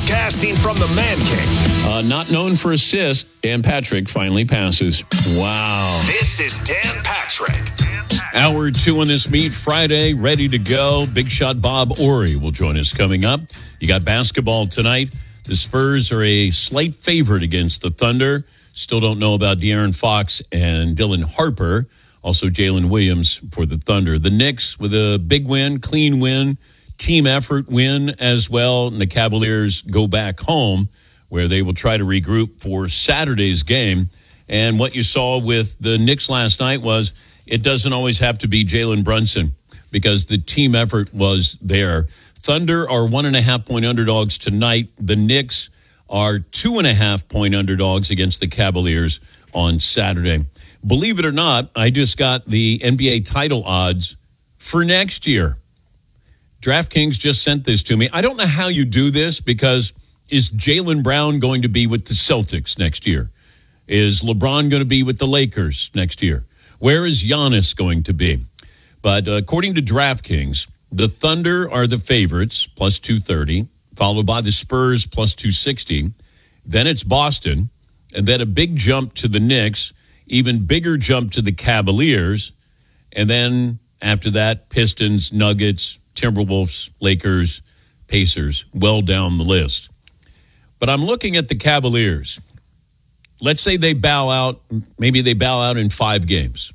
Broadcasting from the Man Cave. Not known for assists, Dan Patrick finally passes. Wow. This is Dan Patrick. Hour 2 on this meet, Friday, ready to go. Big shot Bob Ori will join us coming up. You got basketball tonight. The Spurs are a slight favorite against the Thunder. Still don't know about De'Aaron Fox and Dylan Harper. Also Jalen Williams for the Thunder. The Knicks with a big win, clean win, team effort win as well. And the Cavaliers go back home where they will try to regroup for Saturday's game. And what you saw with the Knicks last night was it doesn't always have to be Jalen Brunson because the team effort was there. Thunder are 1.5-point underdogs tonight. The Knicks are 2.5-point underdogs against the Cavaliers on Saturday. Believe it or not, I just got the NBA title odds for next year. DraftKings just sent this to me. I don't know how you do this because is Jaylen Brown going to be with the Celtics next year? Is LeBron going to be with the Lakers next year? Where is Giannis going to be? But according to DraftKings, the Thunder are the favorites, plus 230, followed by the Spurs, plus 260. Then it's Boston, and then a big jump to the Knicks, even bigger jump to the Cavaliers, and then after that, Pistons, Nuggets, Timberwolves, Lakers, Pacers, well down the list. But I'm looking at the Cavaliers. Let's say they bow out, maybe they bow out in 5 games.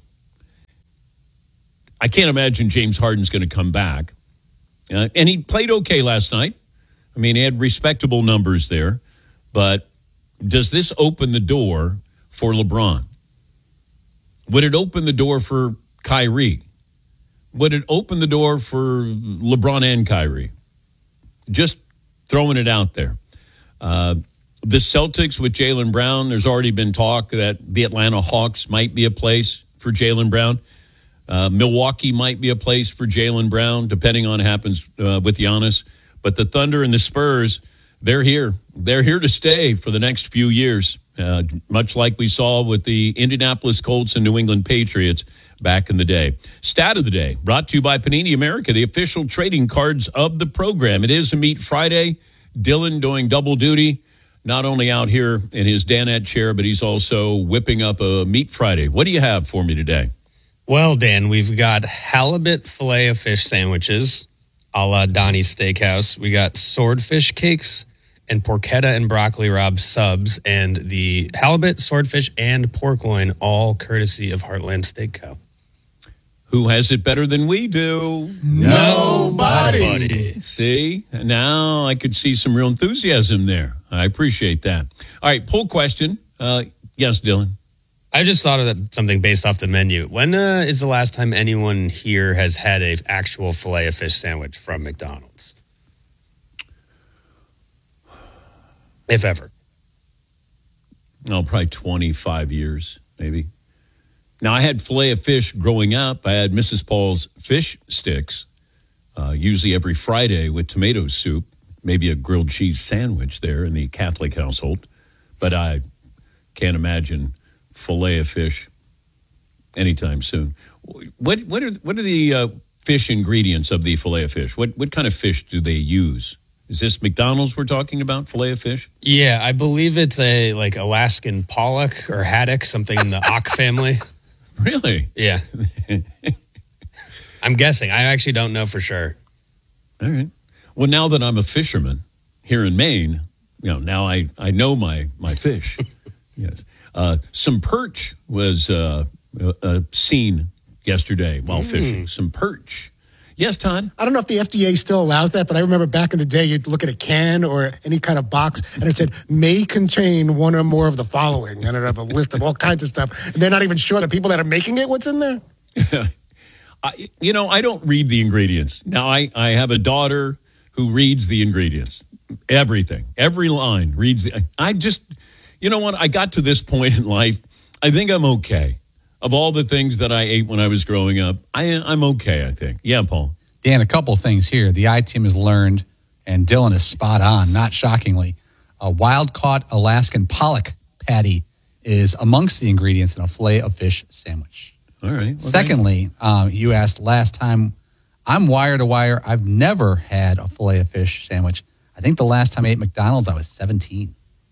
I can't imagine James Harden's going to come back. And he played okay last night. I mean, he had respectable numbers there. But does this open the door for LeBron? Would it open the door for Kyrie? Would it open the door for LeBron and Kyrie? Just throwing it out there. The Celtics with Jaylen Brown, there's already been talk that the Atlanta Hawks might be a place for Jaylen Brown. Milwaukee might be a place for Jaylen Brown, depending on what happens with Giannis. But the Thunder and the Spurs, they're here. They're here to stay for the next few years, much like we saw with the Indianapolis Colts and New England Patriots back in the day. Stat of the day, brought to you by Panini America, the official trading cards of the program. It is a Meet Friday. Dylan doing double duty, not only out here in his Danette chair, but he's also whipping up a Meat Friday. What do you have for me today? Well, Dan, we've got halibut filet of fish sandwiches a la Donnie's Steakhouse. We got swordfish cakes and porchetta and broccoli rabe subs, and the halibut, swordfish, and pork loin, all courtesy of Heartland Steak Co. Who has it better than we do? Nobody. See, now I could see some real enthusiasm there. I appreciate that. All right, poll question. Yes, Dylan. I just thought of something based off the menu. When is the last time anyone here has had an actual filet of fish sandwich from McDonald's? If ever. Oh, probably 25 years, maybe. Now, I had filet of fish growing up. I had Mrs. Paul's fish sticks, usually every Friday with tomato soup, maybe a grilled cheese sandwich there in the Catholic household. But I can't imagine filet of fish anytime soon. What are the fish ingredients of the filet of fish? What kind of fish do they use? Is this McDonald's we're talking about, filet of fish? Yeah, I believe it's a like Alaskan pollock or haddock, something in the auk family. Really? Yeah. I'm guessing. I actually don't know for sure. All right. Well, now that I'm a fisherman here in Maine, now I know my fish. Yes. Some perch was seen yesterday while fishing. Some perch. Yes, Todd? I don't know if the FDA still allows that, but I remember back in the day, you'd look at a can or any kind of box, and it said, may contain one or more of the following. And it'd have a list of all kinds of stuff. And they're not even sure, the people that are making it, what's in there? I don't read the ingredients. Now, I have a daughter who reads the ingredients. Everything. Every line reads. I just, you know what? I got to this point in life, I think I'm okay. Of all the things that I ate when I was growing up, I'm okay, I think. Yeah, Paul. Dan, a couple things here. The I-Team has learned, and Dylan is spot on, not shockingly. A wild-caught Alaskan pollock patty is amongst the ingredients in a filet of fish sandwich. All right. Well, secondly, you asked last time, I'm wire to wire. I've never had a filet of fish sandwich. I think the last time I ate McDonald's, I was 17.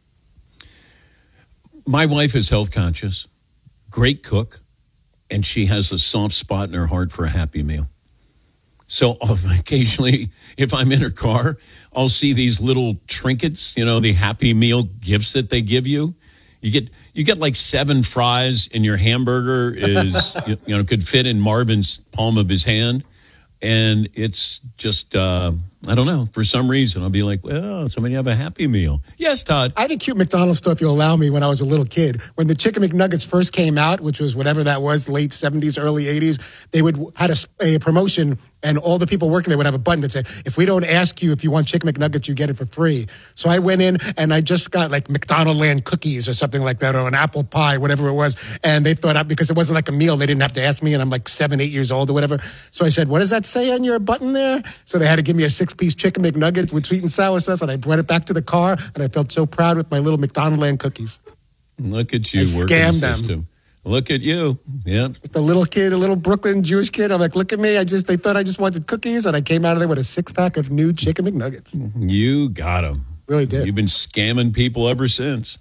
My wife is health conscious, great cook, and she has a soft spot in her heart for a Happy Meal. So occasionally, if I'm in her car, I'll see these little trinkets, the Happy Meal gifts that they give you. You get like 7 fries, and your hamburger is could fit in Marvin's palm of his hand. And it's just, I don't know, for some reason, I'll be like, well, somebody have a Happy Meal. Yes, Todd. I had a cute McDonald's store, if you'll allow me, when I was a little kid. When the Chicken McNuggets first came out, which was whatever that was, late 70s, early 80s, they had a promotion, and all the people working there would have a button that said, if we don't ask you if you want Chicken McNuggets, you get it for free. So I went in, and I just got like McDonald Land cookies or something like that, or an apple pie, whatever it was. And they thought, because it wasn't like a meal, they didn't have to ask me, and I'm like 7, 8 years old or whatever. So I said, what does that say on your button there? So they had to give me a 6-piece Chicken McNugget with sweet and sour sauce, and I brought it back to the car, and I felt so proud with my little McDonald Land cookies. Look at you I working the scammed them. system. Look at you. Yeah. Just a little kid, a little Brooklyn Jewish kid. I'm like, look at me. They thought I just wanted cookies, and I came out of there with a 6-pack of new Chicken McNuggets. You got them. Really did. You've been scamming people ever since.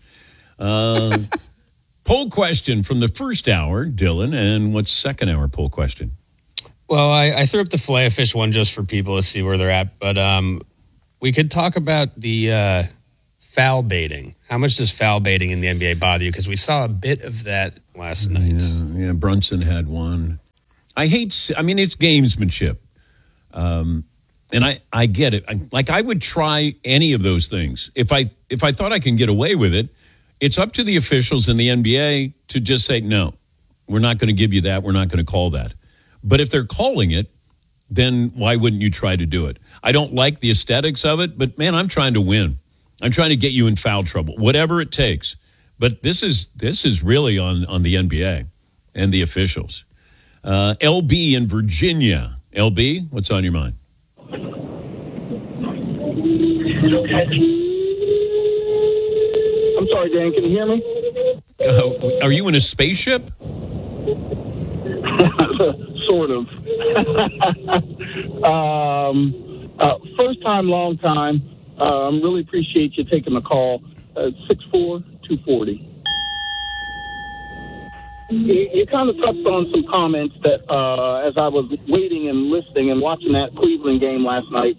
Poll question from the first hour, Dylan, and what's second hour poll question? Well, I threw up the Filet-O-Fish one just for people to see where they're at, but we could talk about the foul baiting. How much does foul baiting in the NBA bother you? Because we saw a bit of that last night. Yeah, Brunson had one. It's gamesmanship. And I get it. I would try any of those things. If I thought I can get away with it, it's up to the officials in the NBA to just say, no, we're not going to give you that. We're not going to call that. But if they're calling it, then why wouldn't you try to do it? I don't like the aesthetics of it, but man, I'm trying to win. I'm trying to get you in foul trouble, whatever it takes. But this is really on the NBA and the officials. LB in Virginia. LB, what's on your mind? I'm sorry, Dan. Can you hear me? Are you in a spaceship? Sort of. First time, long time. Really appreciate you taking the call. 6'4", 240. You kind of touched on some comments that as I was waiting and listening and watching that Cleveland game last night.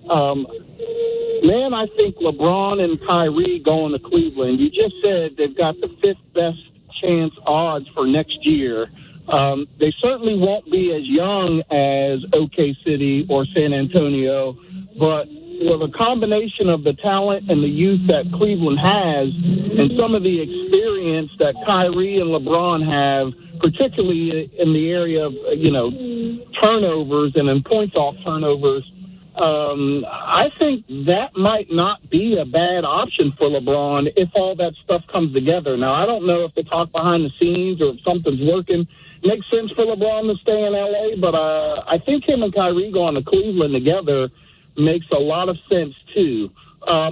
Man, I think LeBron and Kyrie going to Cleveland, you just said they've got the 5th best chance odds for next year. They certainly won't be as young as OK City or San Antonio, but with a combination of the talent and the youth that Cleveland has and some of the experience that Kyrie and LeBron have, particularly in the area of, turnovers and in points off turnovers, I think that might not be a bad option for LeBron if all that stuff comes together. Now, I don't know if the talk behind the scenes or if something's working makes sense for LeBron to stay in L.A., but I think him and Kyrie going to Cleveland together makes a lot of sense, too. I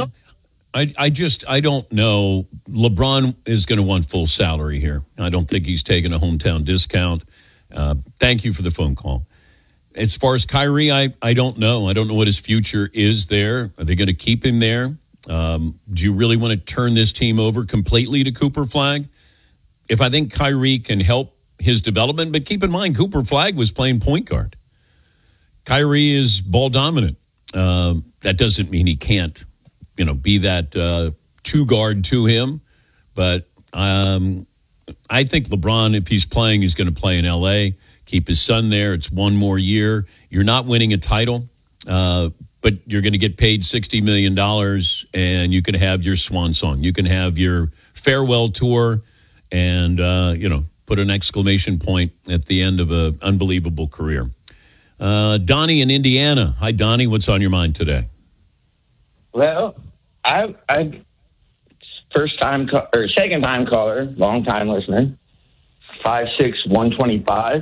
don't know. LeBron is going to want full salary here. I don't think he's taking a hometown discount. Thank you for the phone call. As far as Kyrie, I don't know. I don't know what his future is there. Are they going to keep him there? Do you really want to turn this team over completely to Cooper Flagg? If I think Kyrie can help his development, but keep in mind, Cooper Flagg was playing point guard. Kyrie is ball dominant. That doesn't mean he can't, be that two guard to him. But I think LeBron, if he's playing, he's going to play in L.A., keep his son there. It's one more year. You're not winning a title, but you're going to get paid $60 million, and you can have your swan song. You can have your farewell tour and, put an exclamation point at the end of an unbelievable career. Donnie in Indiana. Hi, Donnie. What's on your mind today? Well, I second time caller, long time listener, 5'6", 125.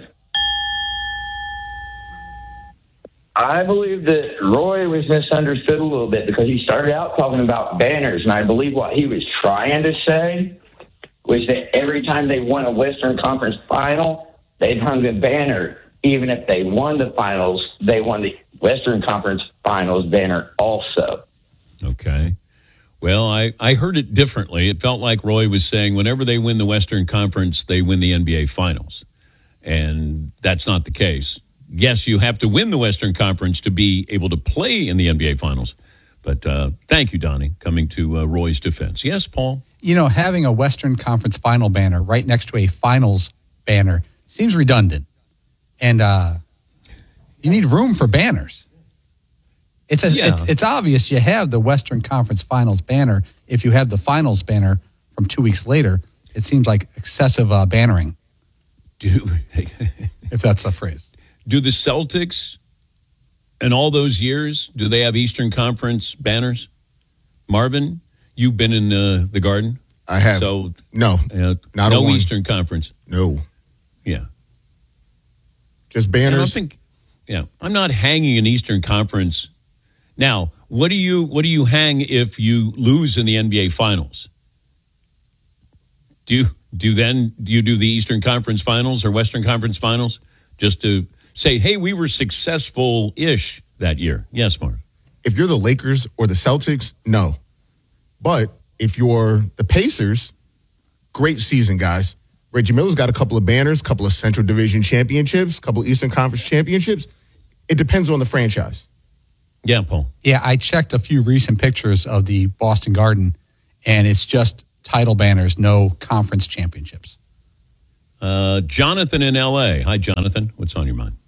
I believe that Roy was misunderstood a little bit because he started out talking about banners, and I believe what he was trying to say was that every time they won a Western Conference final, they'd hung a banner. Even if they won the finals, they won the Western Conference finals banner also. Okay. Well, I heard it differently. It felt like Roy was saying whenever they win the Western Conference, they win the NBA Finals. And that's not the case. Yes, you have to win the Western Conference to be able to play in the NBA Finals. But thank you, Donnie, coming to Roy's defense. Yes, Paul? You know, having a Western Conference final banner right next to a finals banner seems redundant. And you need room for banners. It's obvious you have the Western Conference Finals banner. If you have the finals banner from 2 weeks later, it seems like excessive bannering, if that's a phrase. Do the Celtics, in all those years, do they have Eastern Conference banners? Marvin, you've been in the Garden? I have. So no, not no a one. Eastern Conference. No. Yeah. Just banners. I'm not hanging an Eastern Conference. Now, what do you hang if you lose in the NBA Finals? Do you do the Eastern Conference Finals or Western Conference Finals just to say, hey, we were successful-ish that year? Yes, Mark. If you're the Lakers or the Celtics, no. But if you're the Pacers, great season, guys. Reggie Miller's got a couple of banners, couple of Central Division championships, couple of Eastern Conference championships. It depends on the franchise. Yeah, Paul. Yeah, I checked a few recent pictures of the Boston Garden, and it's just title banners, no conference championships. Jonathan in L.A. Hi, Jonathan. What's on your mind?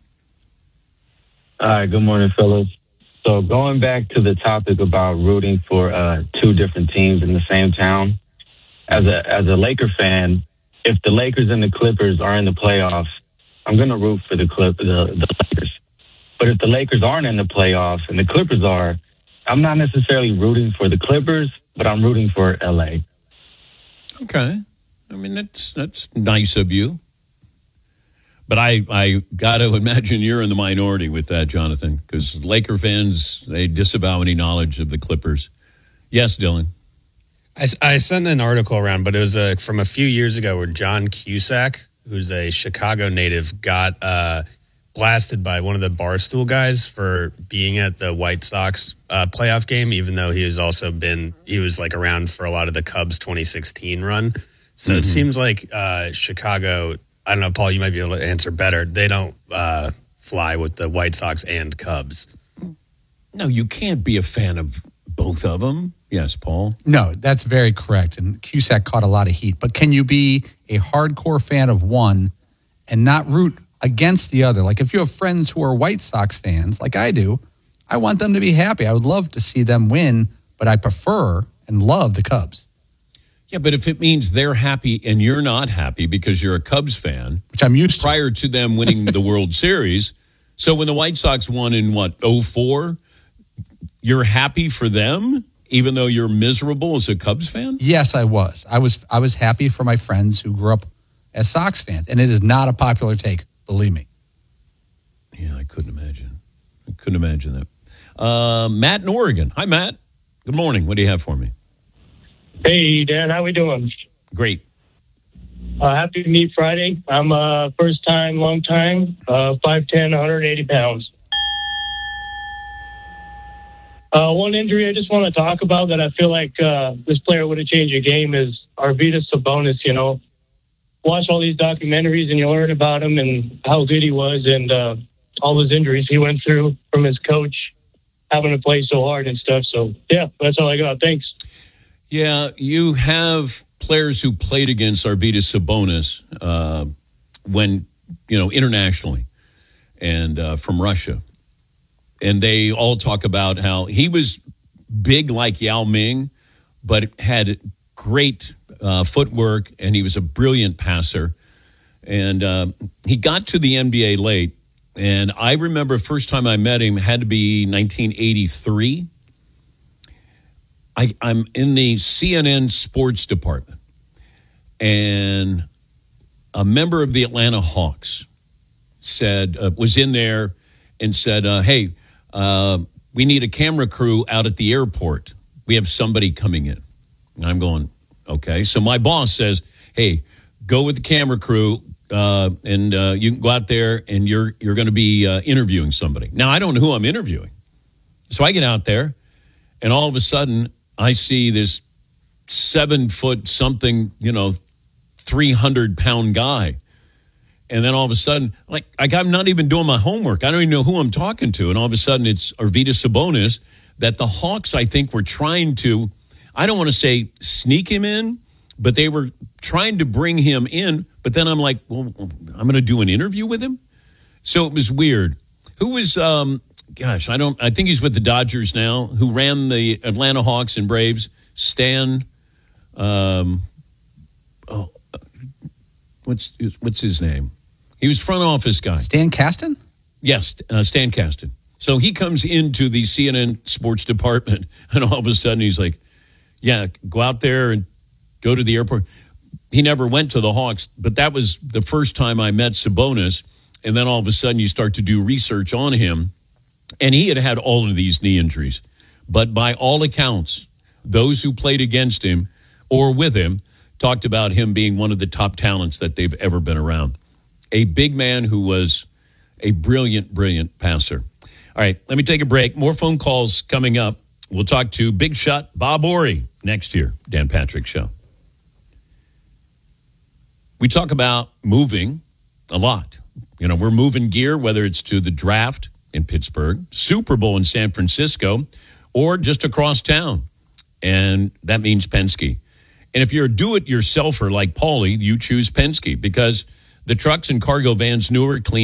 All right, good morning, fellas. So going back to the topic about rooting for two different teams in the same town, as a Laker fan, if the Lakers and the Clippers are in the playoffs, I'm going to root for the Lakers. But if the Lakers aren't in the playoffs and the Clippers are, I'm not necessarily rooting for the Clippers, but I'm rooting for LA. Okay. I mean, that's nice of you. But I got to imagine you're in the minority with that, Jonathan, because Laker fans, they disavow any knowledge of the Clippers. Yes, Dylan. I sent an article around, but it was from a few years ago where John Cusack, who's a Chicago native, got blasted by one of the Barstool guys for being at the White Sox playoff game, even though he was like around for a lot of the Cubs 2016 run. So It seems like Chicago, I don't know, Paul, you might be able to answer better. They don't fly with the White Sox and Cubs. No, you can't be a fan of both of them. Yes, Paul. No, that's very correct. And Cusack caught a lot of heat. But can you be a hardcore fan of one and not root against the other? Like if you have friends who are White Sox fans, like I do, I want them to be happy. I would love to see them win, but I prefer and love the Cubs. Yeah, but if it means they're happy and you're not happy because you're a Cubs fan, which I'm used to, prior to them winning the World Series. So when the White Sox won in 2004, you're happy for them, even though you're miserable as a Cubs fan? Yes, I was. I was happy for my friends who grew up as Sox fans, and it is not a popular take, believe me. Yeah, I couldn't imagine. that. Matt in Oregon. Hi, Matt. Good morning. What do you have for me? Hey, Dan. How we doing? Great. Happy to meet Friday. I'm first time, long time, 5'10", 180 pounds. One injury I just want to talk about that I feel like this player would have changed the game is Arvydas Sabonis. You know, watch all these documentaries and you learn about him and how good he was and all those injuries he went through from his coach having to play so hard and stuff. So, yeah, that's all I got. Thanks. Yeah, you have players who played against Arvydas Sabonis when, internationally and from Russia. And they all talk about how he was big like Yao Ming, but had great footwork, and he was a brilliant passer. And he got to the NBA late, and I remember first time I met him had to be 1983. I'm in the CNN sports department, and a member of the Atlanta Hawks was in there and said, hey, we need a camera crew out at the airport. We have somebody coming in. And I'm going, okay. So my boss says, hey, go with the camera crew, and you can go out there, and you're going to be interviewing somebody. Now, I don't know who I'm interviewing. So I get out there, And all of a sudden, I see this 7 foot something, 300-pound guy. And then all of a sudden, I'm not even doing my homework. I don't even know who I'm talking to. And all of a sudden, it's Arvydas Sabonis that the Hawks, I think, were trying to, I don't want to say sneak him in, but they were trying to bring him in. But then I'm like, well, I'm going to do an interview with him? So it was weird. Who was, I think he's with the Dodgers now, who ran the Atlanta Hawks and Braves? Stan, what's his name? He was front office guy. Stan Kasten? Yes, Stan Kasten. So he comes into the CNN sports department, and all of a sudden he's like, yeah, go out there and go to the airport. He never went to the Hawks, but that was the first time I met Sabonis. And then all of a sudden you start to do research on him, and he had all of these knee injuries. But by all accounts, those who played against him or with him talked about him being one of the top talents that they've ever been around. A big man who was a brilliant, brilliant passer. All right, let me take a break. More phone calls coming up. We'll talk to big shot Bob Horry next year. Dan Patrick Show. We talk about moving a lot. We're moving gear, whether it's to the draft in Pittsburgh, Super Bowl in San Francisco, or just across town. And that means Penske. And if you're a do-it-yourselfer like Paulie, you choose Penske because the trucks and cargo vans, newer, clean,